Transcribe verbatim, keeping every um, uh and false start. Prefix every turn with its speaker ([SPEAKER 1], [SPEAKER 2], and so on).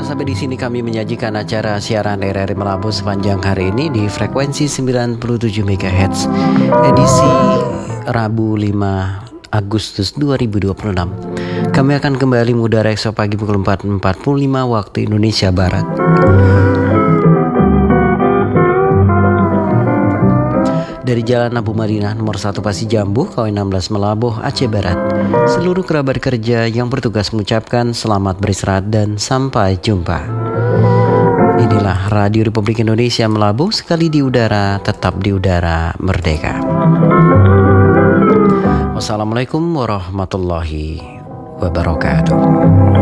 [SPEAKER 1] sampai di sini kami menyajikan acara siaran R R I Melabu sepanjang hari ini di frekuensi sembilan puluh tujuh megahertz edisi Rabu lima Agustus dua ribu dua puluh enam. Kami akan kembali mengudara esok pagi pukul empat empat puluh lima waktu Indonesia Barat. Dari Jalan Abu Madinah nomor satu Pasi Jambu, K W enam belas Melabuh, Aceh Barat. Seluruh kerabat kerja yang bertugas mengucapkan selamat beristirahat dan sampai jumpa. Inilah Radio Republik Indonesia Melabuh, sekali di udara, tetap di udara merdeka. Wassalamualaikum warahmatullahi wabarakatuh.